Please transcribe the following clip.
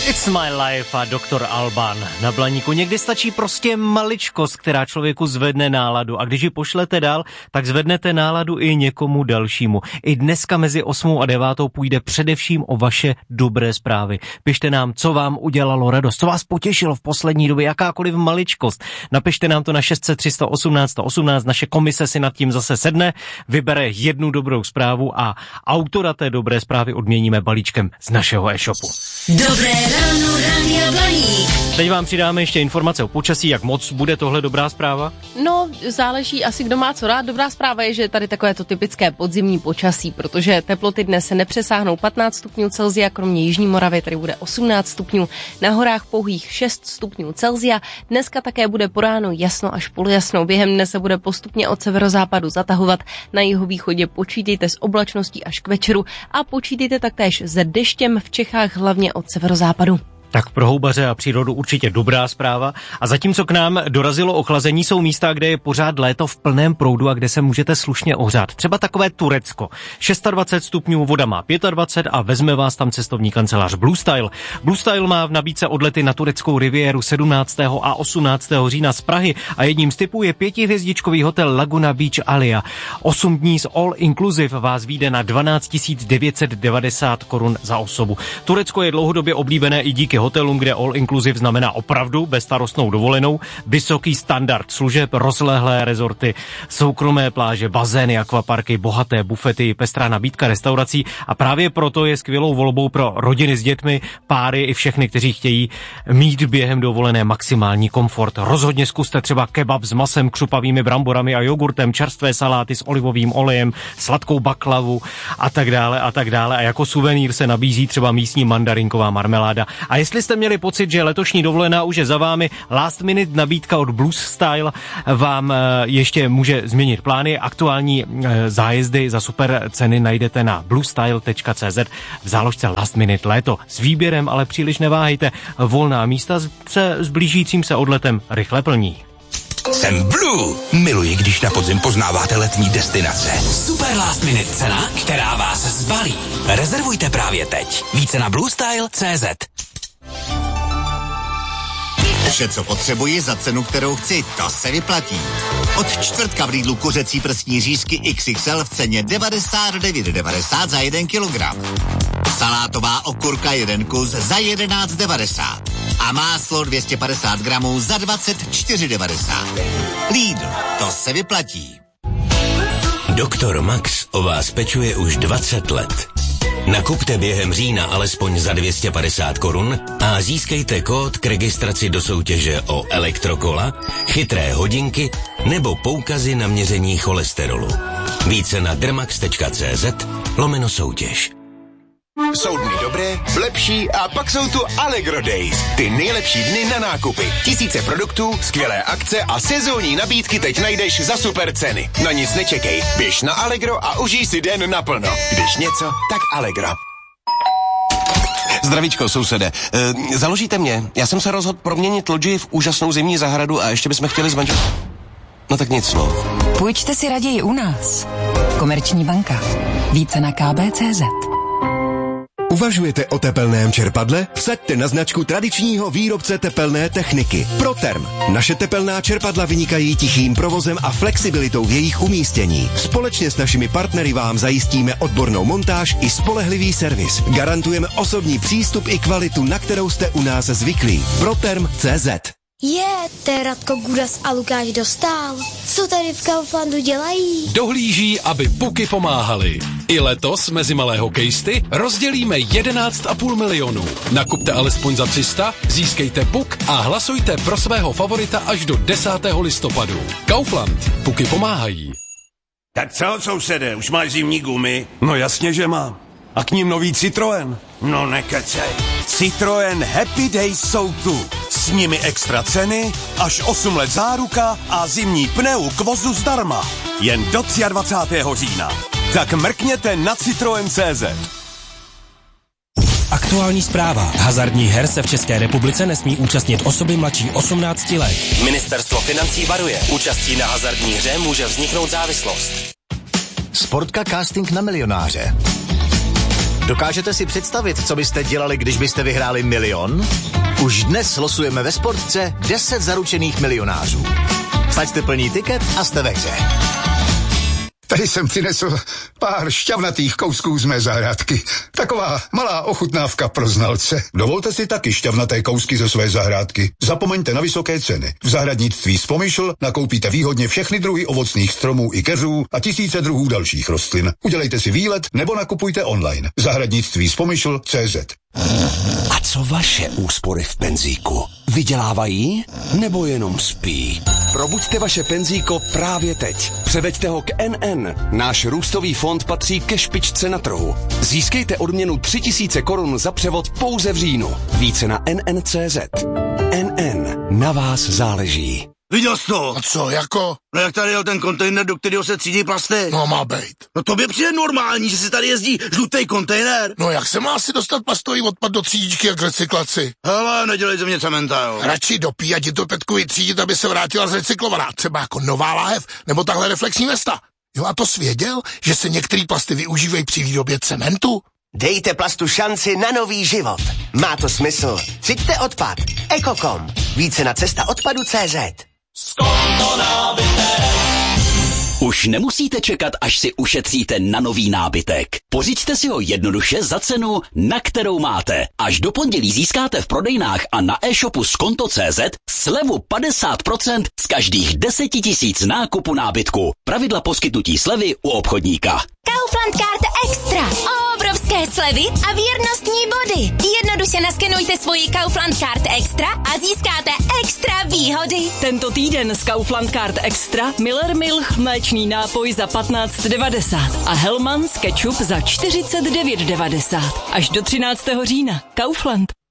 It's My Life a Dr. Alban na Blaníku. Někdy stačí prostě maličkost, která člověku zvedne náladu. A když ji pošlete dál, tak zvednete náladu i někomu dalšímu. I dneska mezi 8 a 9 půjde především o vaše dobré zprávy. Pište nám, co vám udělalo radost, co vás potěšilo v poslední době, jakákoliv maličkost. Napište nám to na 600 318 118, naše komise si nad tím zase sedne, vybere jednu dobrou zprávu a autora té dobré zprávy odměníme balíčkem z našeho e-shopu. Dobré ráno, Rádia Blaník. Teď vám přidáme ještě informace o počasí, jak moc bude tohle dobrá zpráva? No, záleží asi, kdo má co rád. Dobrá zpráva je, že tady takové to typické podzimní počasí, protože teploty dnes se nepřesáhnou 15 stupňů Celsia, kromě Jižní Moravy tady bude 18 stupňů, na horách pouhých 6 stupňů Celsia. Dneska také bude po ránu jasno až polojasno. Během dne se bude postupně od severozápadu zatahovat. Na jihovýchodě počítejte s oblačností až k večeru a počítejte taktéž se deštěm v Čechách, hlavně od severozápadu. Tak pro houbaře a přírodu určitě dobrá zpráva. A zatímco k nám dorazilo ochlazení, jsou místa, kde je pořád léto v plném proudu a kde se můžete slušně ohřát. Třeba takové Turecko. 26 stupňů, voda má 25 a vezme vás tam cestovní kancelář Blue Style. Blue Style má v nabídce odlety na tureckou riviéru 17. a 18. října z Prahy a jedním z typů je 5hvězdičkový hotel Laguna Beach Alia. 8 dní s all inclusive vás vyjde na 12 990 korun za osobu. Turecko je dlouhodobě oblíbené i díky hotelům, kde all inclusive znamená opravdu bezstarostnou dovolenou, vysoký standard služeb, rozlehlé rezorty, soukromé pláže, bazény, akvaparky, bohaté bufety, pestrá nabídka restaurací a právě proto je skvělou volbou pro rodiny s dětmi, páry i všechny, kteří chtějí mít během dovolené maximální komfort. Rozhodně zkuste třeba kebab s masem, křupavými bramborami a jogurtem, čerstvé saláty s olivovým olejem, sladkou baklavu a tak dále a tak dále. A jako suvenýr se nabízí třeba místní mandarinková marmeláda. A jestli jste měli pocit, že letošní dovolená už je za vámi, last minute nabídka od Blues Style vám ještě může změnit plány. Aktuální zájezdy za super ceny najdete na bluestyle.cz v záložce last minute léto. S výběrem ale příliš neváhejte. Volná místa se s blížícím se odletem rychle plní. Jsem Blue. Miluji, když na podzim poznáváte letní destinace. Super last minute cena, která vás zbalí. Rezervujte právě teď. Více na bluestyle.cz. Vše, co potřebuji za cenu, kterou chci, to se vyplatí. Od čtvrtka v Lidlu kuřecí prsní řízky XXL v ceně 99,90 za 1 kilogram. Salátová okurka 1 kus za 11,90. A máslo 250 gramů za 24,90. Lidl, to se vyplatí. Doktor Max o vás pečuje už 20 let. Nakupte během října alespoň za 250 korun a získejte kód k registraci do soutěže o elektrokola, chytré hodinky nebo poukazy na měření cholesterolu. Více na dermax.cz/soutěž. Jsou dny dobré, lepší a pak jsou tu Allegro Days. Ty nejlepší dny na nákupy. Tisíce produktů, skvělé akce a sezónní nabídky teď najdeš za super ceny. Na nic nečekej, běž na Allegro a užij si den naplno. Když něco, tak Allegro. Zdravíčko, sousede. Založíte mě? Já jsem se rozhodl proměnit lodži v úžasnou zimní zahradu a ještě bychom chtěli zmanžit. No tak nic, no. Půjčte si raději u nás. Komerční banka. Více na kb.cz. Uvažujete o tepelném čerpadle? Vsaďte na značku tradičního výrobce tepelné techniky Proterm. Naše tepelná čerpadla vynikají tichým provozem a flexibilitou v jejich umístění. Společně s našimi partnery vám zajistíme odbornou montáž i spolehlivý servis. Garantujeme osobní přístup i kvalitu, na kterou jste u nás zvyklí. Proterm.cz. To je Radko Gudas a Lukáš Dostál. Co tady v Kauflandu dělají? Dohlíží, aby puky pomáhaly. I letos mezi malé hokejisty rozdělíme 11,5 milionu. Nakupte alespoň za 300, získejte puk a hlasujte pro svého favorita až do 10. listopadu. Kaufland. Puky pomáhají. Tak co, sousede, už máš zimní gumy? No jasně, že mám. A k ním nový Citroen. No nekecej. Citroen Happy Days jsou tu. S nimi extra ceny, až 8 let záruka a zimní pneu k vozu zdarma. Jen do 23. října. Tak mrkněte na Citroen.cz. Aktuální zpráva. Hazardních her se v České republice nesmí účastnit osoby mladší 18 let. Ministerstvo financí varuje. Účastí na hazardní hře může vzniknout závislost. Sportka casting na milionáře. Dokážete si představit, co byste dělali, když byste vyhráli 1 000 000? Už dnes losujeme ve Sportce 10 zaručených milionářů. Stačte plný tiket a jste ve hře. Tady jsem přinesl pár šťavnatých kousků z mé zahrádky. Taková malá ochutnávka pro znalce. Dovolte si taky šťavnaté kousky ze své zahrádky. Zapomeňte na vysoké ceny. V zahradnictví Spomyšl nakoupíte výhodně všechny druhy ovocných stromů i keřů a tisíce druhů dalších rostlin. Udělejte si výlet nebo nakupujte online. Zahradnictví Spomyšl.cz. A co vaše úspory v penzíku? Vydělávají nebo jenom spí? Probuďte vaše penzíko právě teď. Převeďte ho k NN. Náš růstový fond patří ke špičce na trhu. Získejte odměnu 3000 korun za převod pouze v říjnu. Více na NN.cz. NN. Na vás záleží. Viděl jsi to? A co, jako? No jak tady jel ten kontejner, do kterého se třídí plasty? No má bejt. No tobě přijde normální, že si tady jezdí žlutý kontejner? No jak se má asi dostat plastový odpad do třídičky a k recyklaci? Hele, nedělej ze mě cementa, jo. Radši dopí a ti to Petku vytřídit, aby se vrátila zrecyklovaná. Třeba jako nová láhev, nebo tahle reflexní vesta. Jo, a to svěděl, že se některé plasty využívají při výrobě cementu? Dejte plastu šanci na nový život. Má to smysl. Třiďte odpad. Ekokom. Více na cestaodpadu.cz. Skonto nábytek. Už nemusíte čekat, až si ušetříte na nový nábytek. Pořiďte si ho jednoduše za cenu, na kterou máte. Až do pondělí získáte v prodejnách a na e-shopu Skonto.cz slevu 50% z každých 10 000 nákupu nábytku. Pravidla poskytnutí slevy u obchodníka. Kaufland Card Extra. Obrovské slevy a věrnostní body. Jednoduše naskenujte svoji Kaufland Card Extra a získáte extra výhody. Tento týden z Kaufland Card Extra Miller Milch mléčný nápoj za 15,90 a Hellmann's ketchup za 49,90. Až do 13. října. Kaufland.